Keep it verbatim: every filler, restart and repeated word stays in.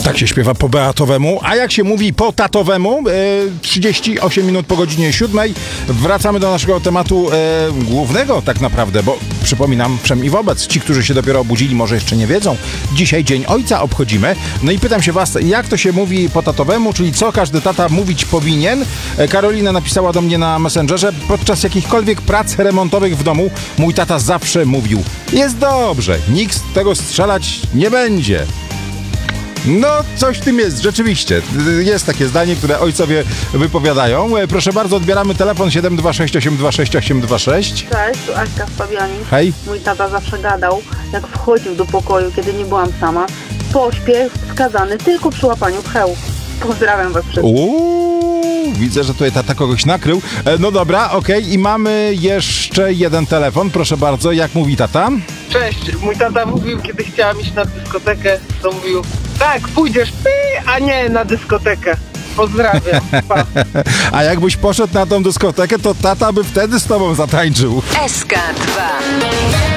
Tak się śpiewa po beatowemu, a jak się mówi po tatowemu, e, trzydzieści osiem minut po godzinie siódmej, wracamy do naszego tematu e, głównego tak naprawdę, bo przypominam wszem i wobec, ci, którzy się dopiero obudzili, może jeszcze nie wiedzą, dzisiaj Dzień Ojca obchodzimy. No i pytam się was, jak to się mówi po tatowemu, czyli co każdy tata mówić powinien? E, Karolina napisała do mnie na Messengerze, podczas jakichkolwiek prac remontowych w domu mój tata zawsze mówił: jest dobrze, nikt z tego strzelać nie będzie. No, coś w tym jest, rzeczywiście. Jest takie zdanie, które ojcowie wypowiadają. Proszę bardzo, odbieramy telefon siedem dwa sześć osiem dwa sześć osiem dwa sześć. Cześć, tu Aśka z Fabianic. Hej. Mój tata zawsze gadał, jak wchodził do pokoju, kiedy nie byłam sama. Pośpiech wskazany tylko przy łapaniu pchełów. Pozdrawiam was wszystkich. Uuu, widzę, że tutaj tata kogoś nakrył. E, No dobra, okej. I mamy jeszcze jeden telefon. Proszę bardzo, jak mówi tata? Cześć, mój tata mówił, kiedy chciałam iść na dyskotekę, to mówił: tak, pójdziesz, py, a nie na dyskotekę. Pozdrawiam. Pa. A jakbyś poszedł na tą dyskotekę, to tata by wtedy z tobą zatańczył. S K dwa.